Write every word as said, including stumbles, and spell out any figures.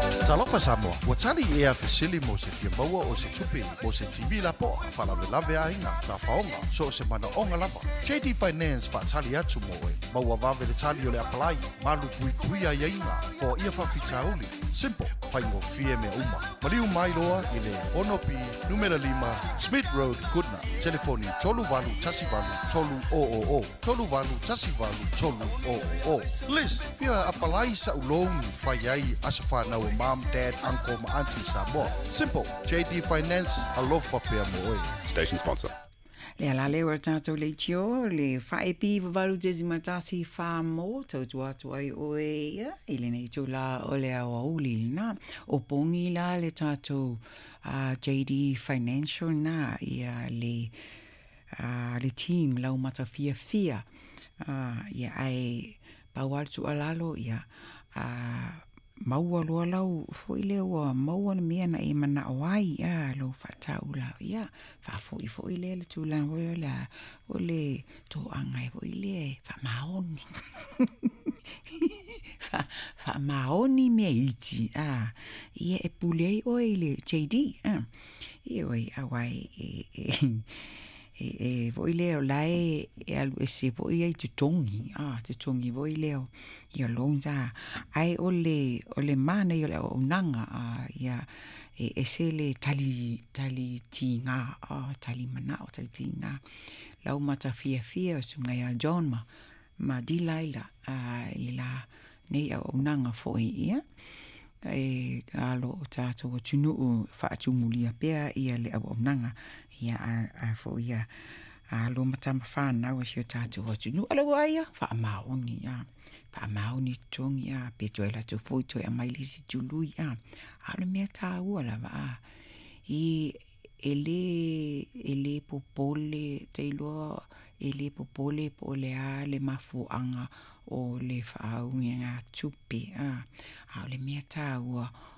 Talofa Samoa, ua tali ea fesili mo se fia maua o se tupi mo se T V la po, whalawe a inga, ta whaonga, so se mana onga lava. J D Finance wha tali atu mo e, maua wawe le tali o le apalai, malu pui pui a inga, fo ia whawhitauli. Simple, whaingo fie mea uma. Maliu mai loa i le Onopi, numera lima, Smith Road, Goodna. Telefoni tolu walu tasi walu tolu o o o. Tolu walu tasi walu tolu o o o. Liz, fia apalai sa ulong whai ai asafa na o mom, dad, uncle, ma auntie Samoa. Simple, J D Finance, alofa pea mo e. Station sponsor. Le ala le ora tātou le tio, le whae pi wawalu jesi matasi wha mo, tau tu atu ai oe ia, ile nei tau la o le awa uli na, o pongi la le tātou uh, J D Financial na, ia le, uh, le team lau mata fia fia, uh, ia ai pawar tu alalo, ia, uh, maua loa lau foi le ua maua na mea na e mana awai a lo whatau lau ia wha foi foi le le tu lan hoi la o le to angai foi le wha maoni wha, wha maoni mea iti a ia e pulei oi le J D a ia oi awai e e e e voi leo lai e alu e se voi ai te tongi ah te tongi voi leo ia lonza ai ole ole mana ia le o nanga a ia e e se le tali tali tinga ah tali mana o tali tinga lau mata fia fia su ngai a John ma ma di laila a le la nei o nanga foi ia e alo tato o tunu fa tumulia pea ia le abo nanga ia a a fo ia alo matama fa na o sio tato o tunu alo ia fa mauni ia fa mauni tongi ia pe to ela to foi to ia mai lisi tulu ia alo me ta wala va i ele ele popole te lo ele popole pole a le mafu anga o le fa una tupi a a le mea ta ua